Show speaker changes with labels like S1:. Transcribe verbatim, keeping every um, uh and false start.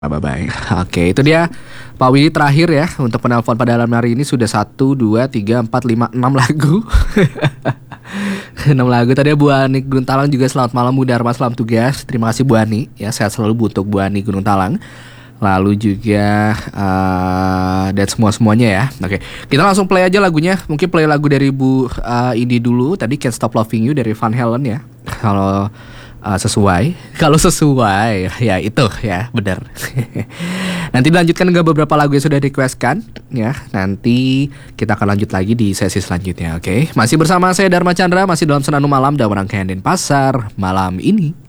S1: Bye-bye. Oke, itu dia Pak Willy terakhir ya untuk penelpon pada malam hari ini. Sudah satu, dua, tiga, empat, lima, enam lagu. enam lagu. Tadi Bu Ani Gunung Talang juga selamat malam Bu Dharma, selamat tugas. Terima kasih Bu Ani. Ya, sehat selalu untuk Bu Ani Gunung Talang. Lalu juga uh, dan semua-semuanya ya. Oke, kita langsung play aja lagunya. Mungkin play lagu dari Bu uh, Indi dulu. Tadi Can't Stop Loving You dari Van Halen ya. Kalau Uh, sesuai, kalau sesuai ya itu ya benar. Nanti dilanjutkan dengan beberapa lagu yang sudah requestkan ya. Nanti kita akan lanjut lagi di sesi selanjutnya. Oke, okay? Masih bersama saya Dharma Chandra, masih dalam Senandung Malam dalam rangkaian Denpasar malam ini.